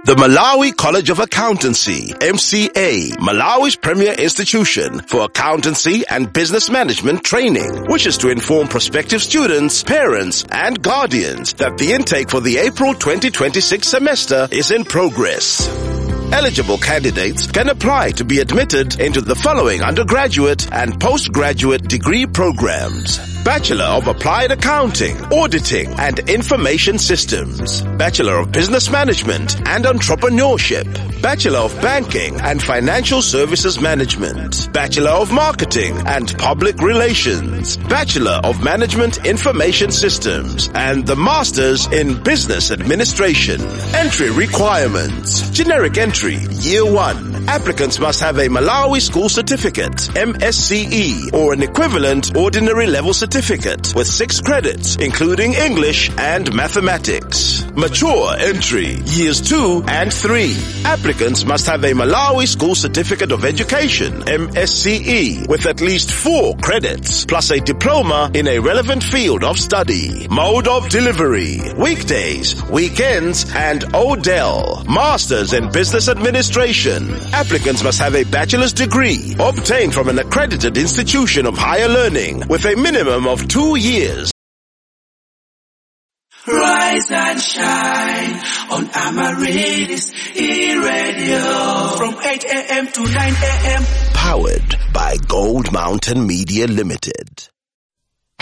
The Malawi College of Accountancy, MCA, Malawi's premier institution for accountancy and business management training, wishes to inform prospective students, parents, and guardians that the intake for the April 2026 semester is in progress. Eligible candidates can apply to be admitted into the following undergraduate and postgraduate degree programs: Bachelor of Applied Accounting, Auditing and Information Systems, Bachelor of Business Management and Entrepreneurship, Bachelor of Banking and Financial Services Management, Bachelor of Marketing and Public Relations, Bachelor of Management Information Systems, and the Masters in Business Administration. Entry requirements: generic entry, Year 1. Applicants must have a Malawi School Certificate, MSCE, or an equivalent ordinary level certificate with 6 credits, including English and mathematics. Mature entry, Years 2 and 3. Applicants must have a Malawi School Certificate of Education, MSCE, with at least 4 credits, plus a diploma in a relevant field of study. Mode of delivery: weekdays, weekends, and ODEL. Masters in Business Administration. Applicants must have a bachelor's degree obtained from an accredited institution of higher learning with a minimum of 2 years. Rise and shine on Amaryllis E-Radio from 8 a.m. to 9 a.m. Powered by Gold Mountain Media Limited.